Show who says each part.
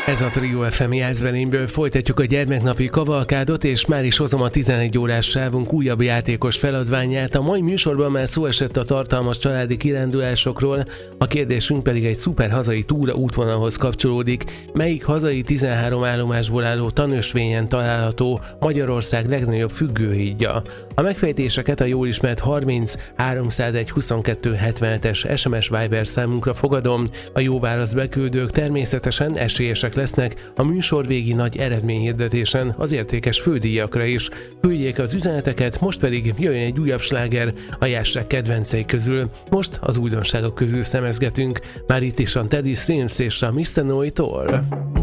Speaker 1: Ez a Trio FM Jászberényből, folytatjuk a gyermeknapi kavalkádot, és már is hozom a 11 órás sávunk újabb játékos feladványát. A mai műsorban már szó esett a tartalmas családi kirándulásokról, a kérdésünk pedig egy szuper hazai túra útvonalhoz kapcsolódik, melyik hazai 13 állomásból álló tanösvényen található Magyarország legnagyobb függőhídja. A megfejtéseket a jól ismert 30 301 22 77-es SMS Viber számunkra fogadom, a jó választ beküldők természetesen esélyesek lesznek a műsor végi nagy eredményhirdetésen az értékes fődíjakra is. Küldjék az üzeneteket, most pedig jöjjön egy újabb sláger a jásság kedvencei közül. Most az újdonságok közül szemezgetünk, már itt is a Teddy Swims és a Mr. Know-It-All.